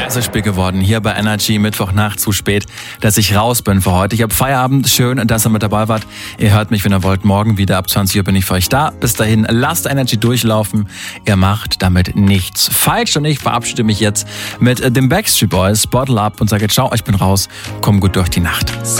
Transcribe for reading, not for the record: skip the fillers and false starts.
Es ist spät geworden hier bei Energy, Mittwochnacht zu spät, dass ich raus bin für heute. Ich habe Feierabend, schön, dass ihr mit dabei wart. Ihr hört mich, wenn ihr wollt, morgen wieder ab 20 Uhr bin ich für euch da. Bis dahin, lasst Energy durchlaufen. Ihr macht damit nichts falsch und ich verabschiede mich jetzt mit den Backstreet Boys, Bottle Up und sage ciao, ich bin raus, komm gut durch die Nacht.